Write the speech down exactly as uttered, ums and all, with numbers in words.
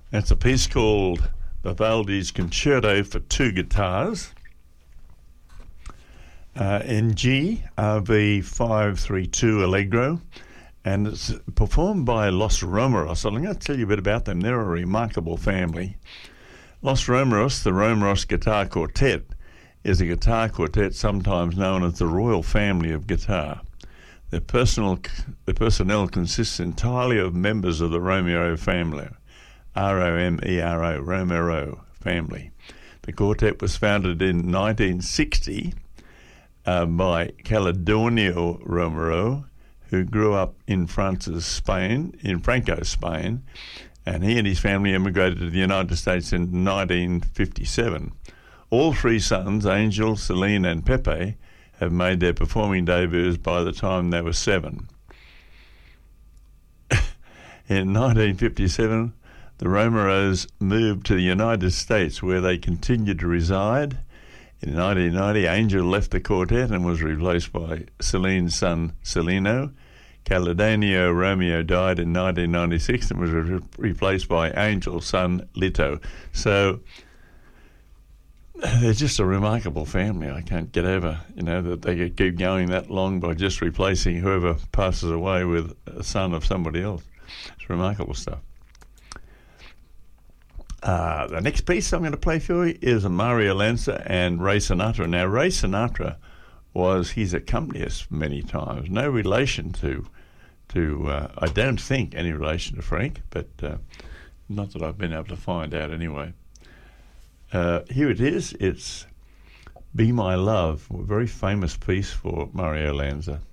That's a piece called Vivaldi's Concerto for Two Guitars, uh, in G, R V five three two Allegro, and it's performed by Los Romeros. I'm going to tell you a bit about them. They're a remarkable family. Los Romeros, the Romeros Guitar Quartet, is a guitar quartet sometimes known as the Royal Family of Guitar. Their personal, their personnel consists entirely of members of the Romero family, R O M E R O, Romero family. The quartet was founded in nineteen sixty uh, by Caledonio Romero, who grew up in France's Spain, in Franco, Spain, and he and his family emigrated to the United States in nineteen fifty-seven. All three sons, Angel, Celine, and Pepe, have made their performing debuts by the time they were seven. In nineteen fifty-seven, the Romeros moved to the United States, where they continued to reside. In nineteen ninety, Angel left the quartet and was replaced by Celine's son, Celino. Caledonio Romeo died in nineteen ninety-six and was re- replaced by Angel's son, Lito. So they're just a remarkable family. I can't get over, you know, that they could keep going that long by just replacing whoever passes away with a son of somebody else. It's remarkable stuff. Uh, the next piece I'm going to play for you is Mario Lanza and Ray Sinatra. Now, Ray Sinatra was his accompanist many times. No relation to, to uh, I don't think any relation to Frank, but uh, not that I've been able to find out anyway. Uh, here it is. It's Be My Love, a very famous piece for Mario Lanza.